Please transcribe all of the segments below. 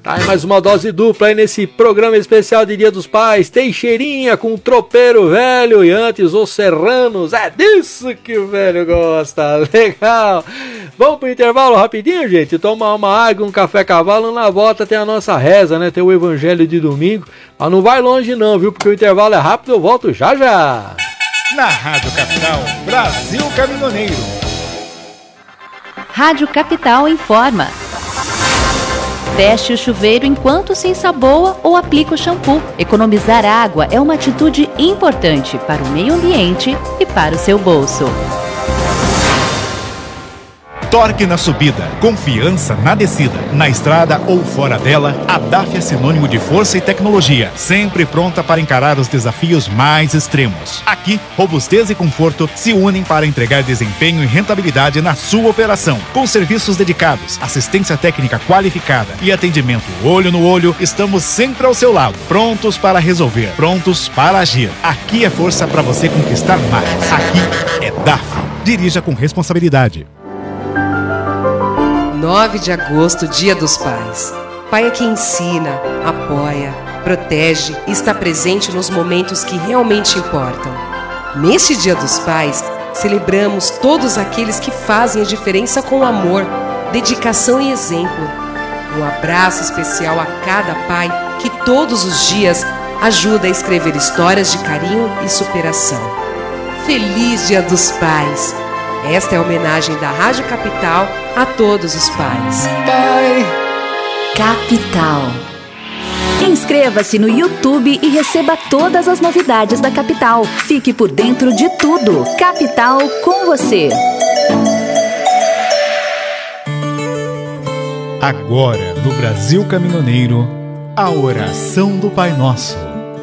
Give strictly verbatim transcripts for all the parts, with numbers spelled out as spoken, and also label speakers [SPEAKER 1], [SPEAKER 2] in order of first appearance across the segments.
[SPEAKER 1] Tá aí mais uma dose dupla aí nesse programa especial de Dia dos Pais. Teixeirinha com tropeiro velho e antes os serranos. É disso que o velho gosta. Legal. Vamos pro intervalo rapidinho, gente. Tomar uma água, um café cavalo. Na volta tem a nossa reza, né? Tem o evangelho de domingo. Mas não vai longe não, viu? Porque o intervalo é rápido, eu volto já já.
[SPEAKER 2] Na Rádio Capital, Brasil Caminhoneiro.
[SPEAKER 3] Rádio Capital informa. Feche o chuveiro enquanto se ensaboa ou aplica o shampoo. Economizar água é uma atitude importante para o meio ambiente e para o seu bolso.
[SPEAKER 2] Torque na subida, confiança na descida. Na estrada ou fora dela, a D A F é sinônimo de força e tecnologia, sempre pronta para encarar os desafios mais extremos. Aqui, robustez e conforto se unem para entregar desempenho e rentabilidade na sua operação. Com serviços dedicados, assistência técnica qualificada e atendimento olho no olho, estamos sempre ao seu lado, prontos para resolver, prontos para agir. Aqui é força para você conquistar mais. Aqui é D A F. Dirija com responsabilidade.
[SPEAKER 4] nove de agosto, Dia dos Pais. Pai é quem ensina, apoia, protege e está presente nos momentos que realmente importam. Neste Dia dos Pais, celebramos todos aqueles que fazem a diferença com amor, dedicação e exemplo. Um abraço especial a cada pai que todos os dias ajuda a escrever histórias de carinho e superação. Feliz Dia dos Pais! Esta é a homenagem da Rádio Capital a todos os pais.
[SPEAKER 3] Pai Capital. Inscreva-se no YouTube e receba todas as novidades da Capital. Fique por dentro de tudo. Capital com você.
[SPEAKER 2] Agora, no Brasil Caminhoneiro, a oração do Pai Nosso.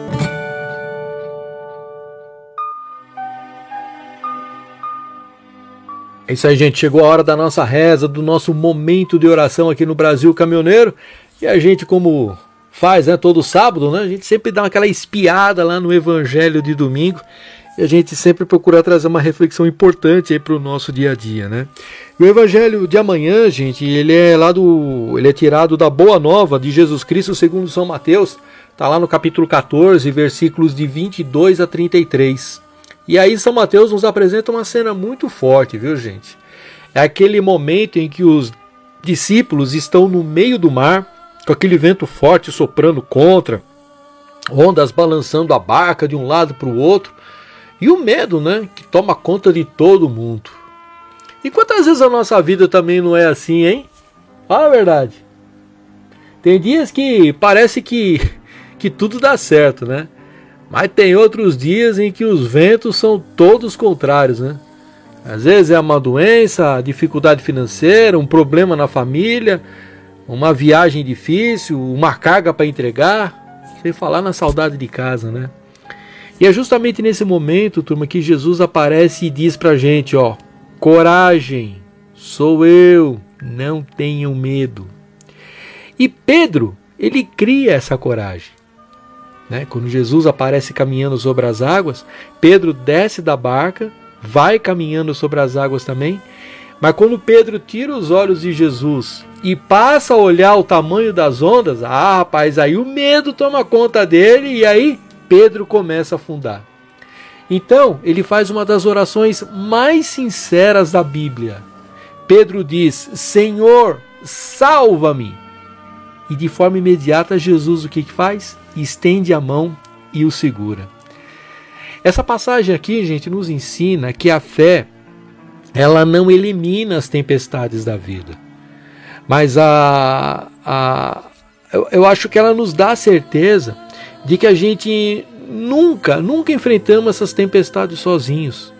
[SPEAKER 1] É isso aí, gente. Chegou a hora da nossa reza, do nosso momento de oração aqui no Brasil Caminhoneiro. E a gente, como faz, né, todo sábado, né, a gente sempre dá aquela espiada lá no Evangelho de domingo. E a gente sempre procura trazer uma reflexão importante aí para o nosso dia a dia, né? E o Evangelho de amanhã, gente, ele é lá do, ele é tirado da Boa Nova de Jesus Cristo segundo São Mateus. Está lá no capítulo catorze, versículos de vinte e dois a trinta e três. E aí São Mateus nos apresenta uma cena muito forte, viu, gente? É aquele momento em que os discípulos estão no meio do mar, com aquele vento forte soprando contra, ondas balançando a barca de um lado para o outro, e o medo, né, que toma conta de todo mundo. E quantas vezes a nossa vida também não é assim, hein? Fala a verdade. Tem dias que parece que, que tudo dá certo, né? Mas tem outros dias em que os ventos são todos contrários, né? Às vezes é uma doença, dificuldade financeira, um problema na família, uma viagem difícil, uma carga para entregar, sem falar na saudade de casa, né? E é justamente nesse momento, turma, que Jesus aparece e diz pra gente, ó, coragem, sou eu, não tenham medo. E Pedro, ele cria essa coragem. Né? Quando Jesus aparece caminhando sobre as águas, Pedro desce da barca, vai caminhando sobre as águas também, mas quando Pedro tira os olhos de Jesus e passa a olhar o tamanho das ondas, ah, rapaz, aí o medo toma conta dele e aí Pedro começa a afundar. Então, ele faz uma das orações mais sinceras da Bíblia. Pedro diz, Senhor, salva-me. E de forma imediata, Jesus o que que faz? Estende a mão e o segura. Essa passagem aqui, gente, nos ensina que a fé, ela não elimina as tempestades da vida. Mas a, a, eu, eu acho que ela nos dá a certeza de que a gente nunca, nunca enfrentamos essas tempestades sozinhos.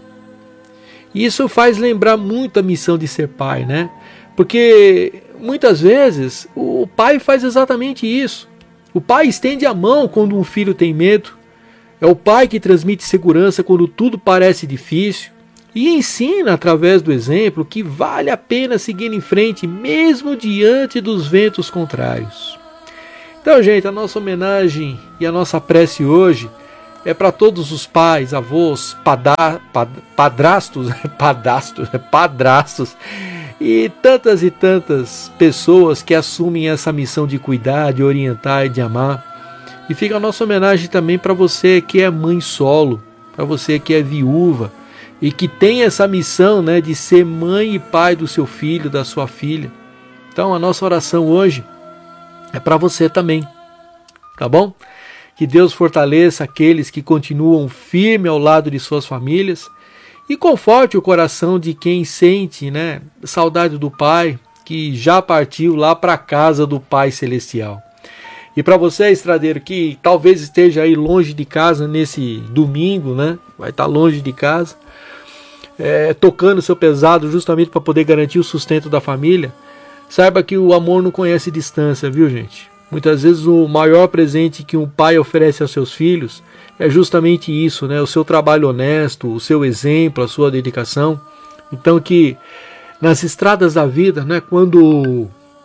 [SPEAKER 1] E isso faz lembrar muito a missão de ser pai, né? Porque muitas vezes o pai faz exatamente isso. O pai estende a mão quando um filho tem medo. É o pai que transmite segurança quando tudo parece difícil. E ensina através do exemplo que vale a pena seguir em frente mesmo diante dos ventos contrários. Então, gente, a nossa homenagem e a nossa prece hoje é para todos os pais, avós, padá, pad, padrastos, padastros, padrastos e tantas e tantas pessoas que assumem essa missão de cuidar, de orientar e de amar. E fica a nossa homenagem também para você que é mãe solo, para você que é viúva e que tem essa missão, né, de ser mãe e pai do seu filho, da sua filha. Então a nossa oração hoje é para você também, tá bom? Que Deus fortaleça aqueles que continuam firmes ao lado de suas famílias e conforte o coração de quem sente, né, saudade do pai, que já partiu lá para a casa do Pai Celestial. E para você, estradeiro, que talvez esteja aí longe de casa nesse domingo, né, vai estar longe de casa, é, tocando seu pesado justamente para poder garantir o sustento da família, saiba que o amor não conhece distância, viu, gente? Muitas vezes o maior presente que um pai oferece aos seus filhos é justamente isso, né? O seu trabalho honesto, o seu exemplo, a sua dedicação. Então que nas estradas da vida, né, quando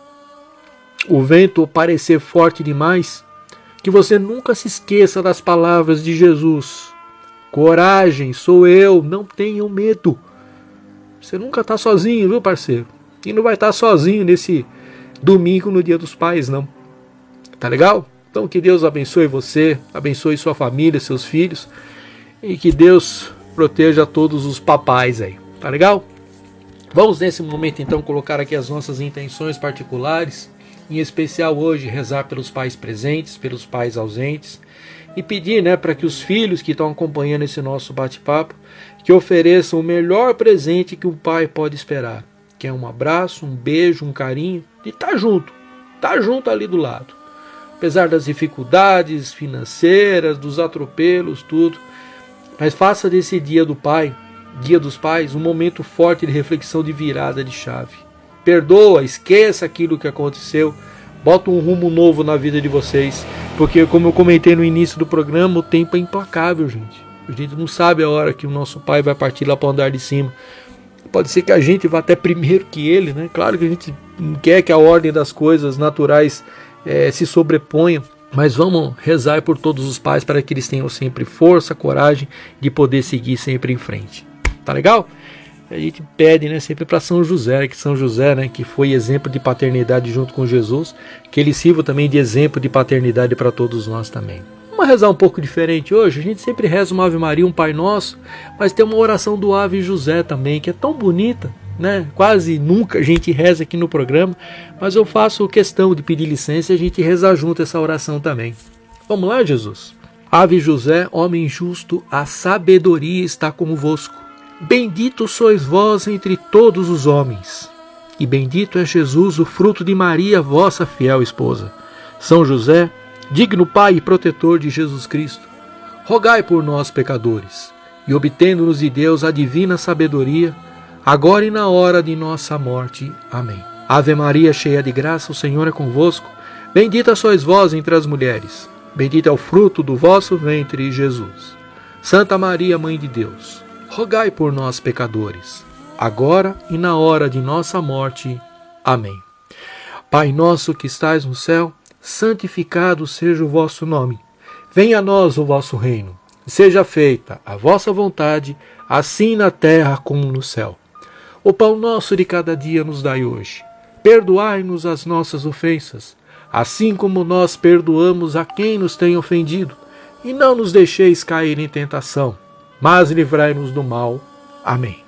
[SPEAKER 1] o vento parecer forte demais, que você nunca se esqueça das palavras de Jesus. Coragem, sou eu, não tenham medo. Você nunca está sozinho, viu, parceiro? E não vai estar sozinho nesse domingo no Dia dos Pais, não. Tá legal? Então que Deus abençoe você, abençoe sua família, seus filhos, e que Deus proteja todos os papais aí. Tá legal? Vamos nesse momento então colocar aqui as nossas intenções particulares, em especial hoje rezar pelos pais presentes, pelos pais ausentes, e pedir, né, para que os filhos que estão acompanhando esse nosso bate-papo, que ofereçam o melhor presente que um pai pode esperar, que é um abraço, um beijo, um carinho, e estar junto, estar junto ali do lado. Apesar das dificuldades financeiras, dos atropelos, tudo, mas faça desse dia do pai, dia dos pais, um momento forte de reflexão, de virada de chave. Perdoa, esqueça aquilo que aconteceu, bota um rumo novo na vida de vocês, porque como eu comentei no início do programa, o tempo é implacável, gente. A gente não sabe a hora que o nosso pai vai partir lá para o andar de cima. Pode ser que a gente vá até primeiro que ele, né? Claro que a gente não quer que a ordem das coisas naturais é, se sobreponha, mas vamos rezar por todos os pais para que eles tenham sempre força, coragem de poder seguir sempre em frente. Tá legal? A gente pede, né, sempre para São José, que São José, né, que foi exemplo de paternidade junto com Jesus, que ele sirva também de exemplo de paternidade para todos nós também. Vamos rezar um pouco diferente hoje. A gente sempre reza uma Ave Maria, um Pai Nosso, mas tem uma oração do Ave José também, que é tão bonita, né? Quase nunca a gente reza aqui no programa, mas eu faço questão de pedir licença e a gente rezar junto essa oração também. Vamos lá, Jesus? Ave José, homem justo, a sabedoria está convosco. Bendito sois vós entre todos os homens, e bendito é Jesus, o fruto de Maria, vossa fiel esposa. São José, digno Pai e protetor de Jesus Cristo, rogai por nós, pecadores, e obtendo-nos de Deus a divina sabedoria, agora e na hora de nossa morte. Amém. Ave Maria, cheia de graça, o Senhor é convosco. Bendita sois vós entre as mulheres. Bendito é o fruto do vosso ventre, Jesus. Santa Maria, Mãe de Deus, rogai por nós, pecadores, agora e na hora de nossa morte. Amém. Pai nosso que estais no céu, santificado seja o vosso nome. Venha a nós o vosso reino. Seja feita a vossa vontade, assim na terra como no céu. O pão nosso de cada dia nos dai hoje. Perdoai-nos as nossas ofensas, assim como nós perdoamos a quem nos tem ofendido. E não nos deixeis cair em tentação, mas livrai-nos do mal. Amém.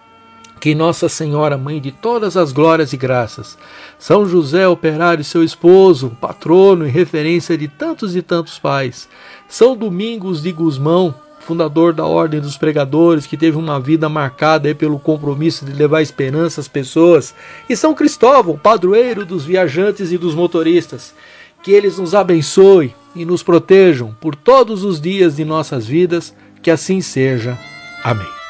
[SPEAKER 1] Que Nossa Senhora, Mãe de todas as glórias e graças, São José, operário, seu esposo, patrono e referência de tantos e tantos pais, São Domingos de Gusmão, fundador da Ordem dos Pregadores, que teve uma vida marcada aí pelo compromisso de levar esperança às pessoas, e São Cristóvão, padroeiro dos viajantes e dos motoristas, que eles nos abençoem e nos protejam por todos os dias de nossas vidas, que assim seja. Amém.